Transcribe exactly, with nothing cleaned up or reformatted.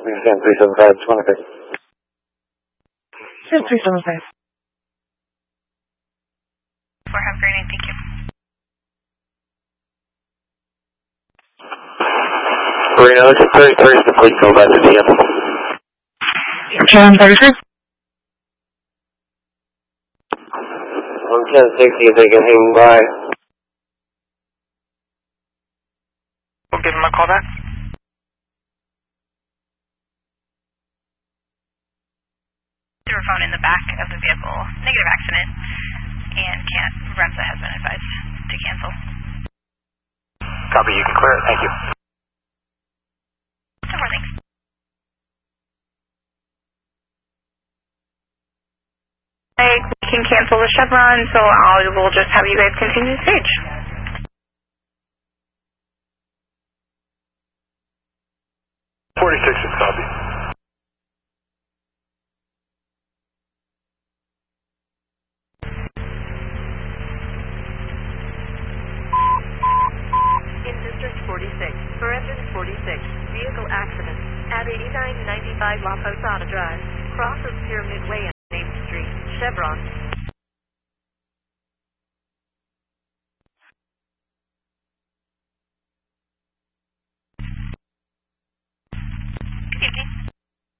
Again, three seven five, twenty-five. Sure, three seven five. For have a great night, thank you. Marina, this is thirty-three, the police go back to the vehicle. John thirty-three. one ten sixty, if they can hang by. We'll give them a call back. Your phone in the back of the vehicle, negative accident, and can't, Remsa has been advised to cancel. Copy, you can clear it, thank you. No more thanks. We can cancel the Chevron, so I will just have you guys continue the stage. forty-six is copy. In District forty-six, for engine forty-six, vehicle accident at eighty-nine ninety-five La Posada Drive, crosses Pyramid Way on eighth Street, Chevron.